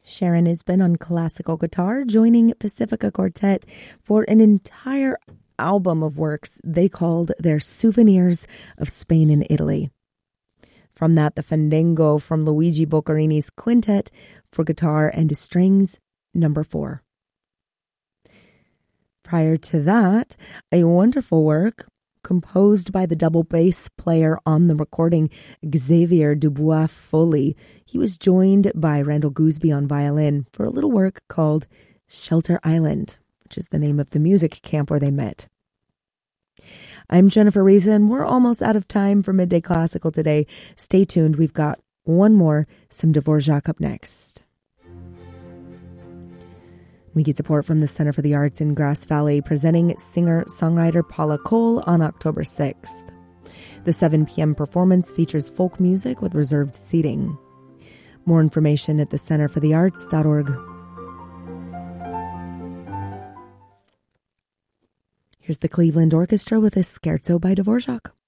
Sharon Isbin on classical guitar, joining Pacifica Quartet for an entire album of works they called their Souvenirs of Spain and Italy. From that, the Fandango from Luigi Boccarini's Quintet for Guitar and Strings, number 4. Prior to that, a wonderful work composed by the double bass player on the recording, Xavier Dubois Foley. He was joined by Randall Gooseby on violin for a little work called Shelter Island, which is the name of the music camp where they met. I'm Jennifer Reza, and we're almost out of time for Midday Classical today. Stay tuned. We've got one more, some Dvorak up next. We get support from the Center for the Arts in Grass Valley, presenting singer-songwriter Paula Cole on October 6th. The 7 p.m. performance features folk music with reserved seating. More information at thecenterforthearts.org. Here's the Cleveland Orchestra with a Scherzo by Dvorak.